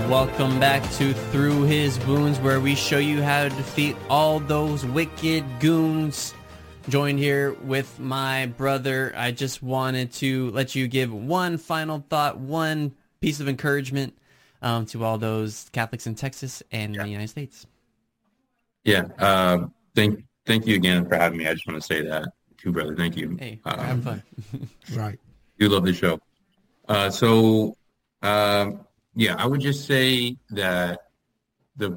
Welcome back to Through His Wounds, where we show you how to defeat all those wicked goons. Joined here with my brother. I just wanted to let you give one final thought, one piece of encouragement to all those Catholics in Texas and the United States. Yeah. Thank you again for having me. I just want to say that too, brother. Thank you. Hey, have fun. Right. You love the show. Yeah, I would just say that the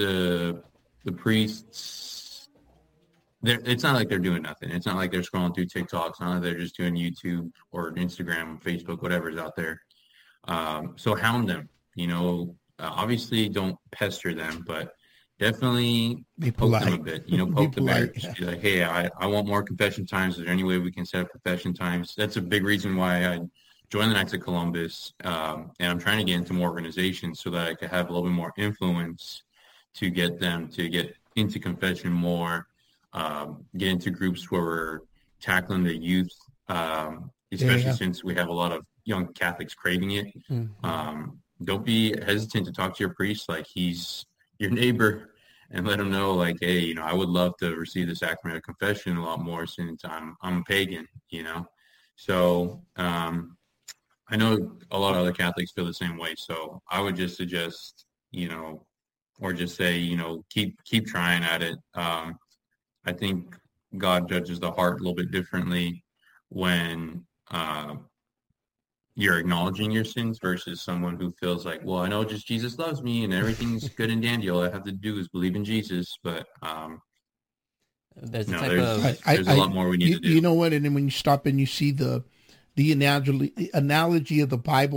priests, it's not like they're doing nothing. It's not like they're scrolling through TikTok. It's not like they're just doing YouTube or Instagram, Facebook, whatever's out there. So hound them, obviously don't pester them, but definitely Be poke polite. them a bit, poke the bear. Yeah. Be like, hey, I want more confession times. Is there any way we can set up confession times? That's a big reason why I joined the Knights of Columbus, and I'm trying to get into more organizations so that I could have a little bit more influence to get them to get into confession more, get into groups where we're tackling the youth, especially since we have a lot of young Catholics craving it. Mm-hmm. Don't be hesitant to talk to your priest like he's your neighbor and let him know, like, hey, I would love to receive the sacrament of confession a lot more since I'm a pagan, So I know a lot of other Catholics feel the same way. So I would just suggest, or just say, keep trying at it. I think God judges the heart a little bit differently when you're acknowledging your sins versus someone who feels like, well, I know just Jesus loves me and everything's good and dandy. All I have to do is believe in Jesus. But there's a lot more we need to do. You know what? And then when you stop and you see the analogy of the Bible